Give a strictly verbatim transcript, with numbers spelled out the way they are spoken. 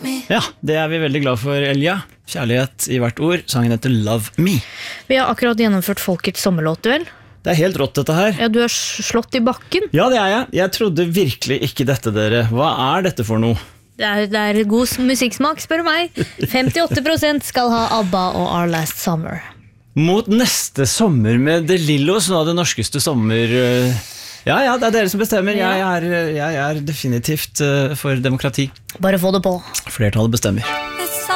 Ja, det er vi veldig glad for, Elja. Kjærlighet i hvert ord. Sangen heter Love Me. Vi har akkurat gjennomført Folkets sommerlåtduell. Det er helt rått dette her. Ja, du er slått i bakken. Ja, det er jeg. Jeg trodde virkelig ikke dette, dere. Hva er dette for noe? Det er, det er god musikksmak, spør du meg. femtiåtte prosent skal ha ABBA og Our Last Summer. Mot neste sommer med De Lillos, nå det norskeste sommer... Ja, ja, det er dere som bestemmer. Jeg er, jeg er definitivt for demokrati. Bare få det på. Flertallet bestemmer.